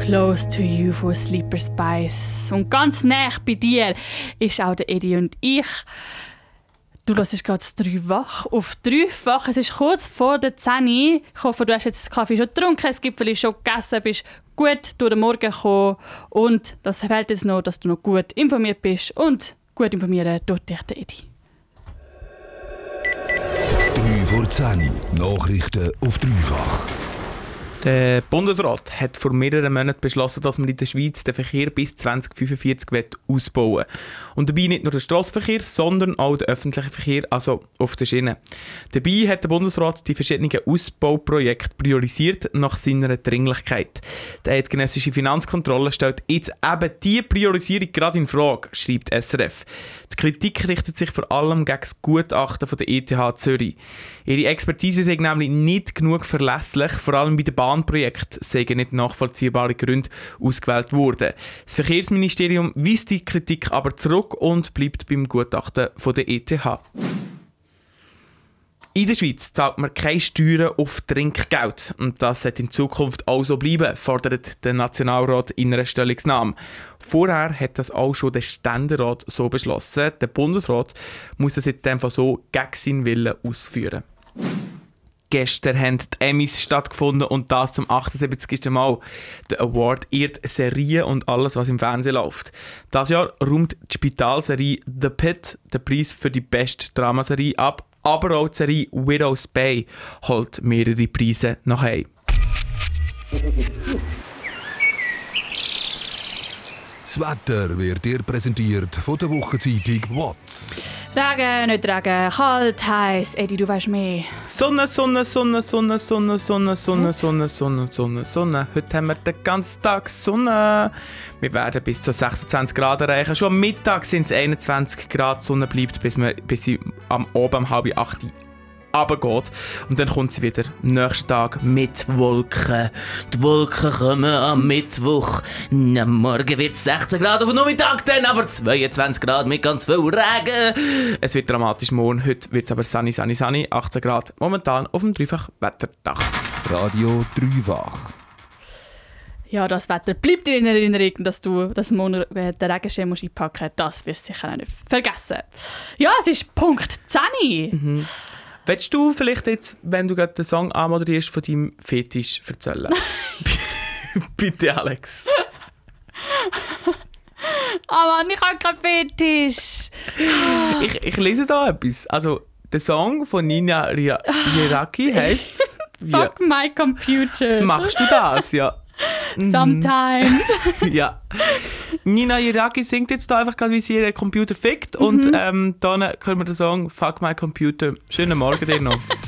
Close to You von Sleeper Spice. Und ganz nah bei dir ist auch der Edi und ich. Du hörst gerade das 3 wach auf 3-fach. Es ist kurz vor der 10 Uhr. Ich hoffe, du hast jetzt den Kaffee schon getrunken, das Gipfeli schon gegessen, bist gut durch den Morgen gekommen. Und das fehlt jetzt noch, dass du noch gut informiert bist. Und gut informieren tut dich der Edi. 3 vor 10 Uhr. Nachrichten auf 3-fach. Der Bundesrat hat vor mehreren Monaten beschlossen, dass man in der Schweiz den Verkehr bis 2045 ausbauen will. Und dabei nicht nur den Strassenverkehr, sondern auch den öffentlichen Verkehr, also auf der Schiene. Dabei hat der Bundesrat die verschiedenen Ausbauprojekte priorisiert nach seiner Dringlichkeit. Die eidgenössische Finanzkontrolle stellt jetzt eben diese Priorisierung gerade in Frage, schreibt SRF. Die Kritik richtet sich vor allem gegen das Gutachten von der ETH Zürich. Ihre Expertise sei nämlich nicht genug verlässlich, vor allem bei den Bahnprojekten seien nicht nachvollziehbare Gründe ausgewählt worden. Das Verkehrsministerium weist die Kritik aber zurück und bleibt beim Gutachten von der ETH. In der Schweiz zahlt man keine Steuern auf Trinkgeld. Und das sollte in Zukunft auch so bleiben, fordert der Nationalrat in einer Stellungnahme. Vorher hat das auch schon der Ständerat so beschlossen. Der Bundesrat muss das jetzt einfach so gegen seinen Willen ausführen. Gestern haben die Emmys stattgefunden und das zum 78. Mal. Der Award ehrt Serien und alles, was im Fernsehen läuft. Dieses Jahr räumt die Spitalserie «The Pit» den Preis für die beste Dramaserie ab, aber auch die Serie «Widow's Bay» holt mehrere Preise nach Hause. Das Wetter wird dir präsentiert von der Wochenzeitung WATZ. Regen, nicht Regen, kalt, heiß. Edi, du weißt mehr. Sonne, Sonne, Sonne, Sonne, Sonne, Sonne, Sonne, Sonne, Sonne, Sonne, Sonne. Heute haben wir den ganzen Tag Sonne. Wir werden bis zu 26 Grad erreichen. Schon am Mittag sind es 21 Grad. Die Sonne bleibt, bis sie am Abend um 7:30 runtergeht. Und dann kommt sie wieder am nächsten Tag mit Wolken. Die Wolken kommen am Mittwoch. Am Morgen wird es 16 Grad, auf den Nachmittag dann aber 22 Grad mit ganz viel Regen. Es wird dramatisch morgen. Heute wird es aber sunny, sunny, sunny. 18 Grad momentan auf dem Dreifach-Wetterdach. Radio 3-fach. Ja, das Wetter bleibt dir in Erinnerung, dass du das morgen den Regenschirm einpacken musst. Das wirst du sicher nicht vergessen. Ja, es ist Punkt 10 Uhr. Willst du vielleicht jetzt, wenn du gerade den Song anmoderierst, von deinem Fetisch erzählen? Bitte, Alex. Mann, ich habe keinen Fetisch. Ich lese da etwas. Also, der Song von Nina Jiraki heisst... Fuck my computer. Machst du das, ja? Sometimes. Ja. Nina Jiraki singt jetzt da einfach gerade, wie sie ihren Computer fickt. Und dann hören wir den Song «Fuck my computer». Schönen Morgen dir noch.